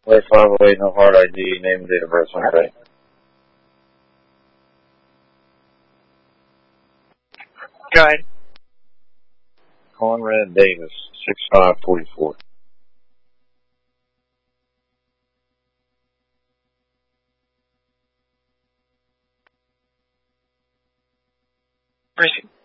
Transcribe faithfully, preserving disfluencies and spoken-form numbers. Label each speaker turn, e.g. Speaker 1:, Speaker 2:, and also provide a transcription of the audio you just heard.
Speaker 1: Wait, five oh eight, no hard I D, name and date of birth, okay.
Speaker 2: Go ahead.
Speaker 1: Conrad Davis, six five forty-four.
Speaker 2: Proceed.